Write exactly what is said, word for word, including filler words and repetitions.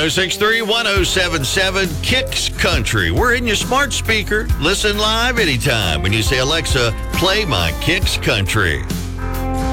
oh six three, one oh seven seven, Kicks Country. We're in your smart speaker. Listen live anytime when you say, Alexa, play my Kicks Country.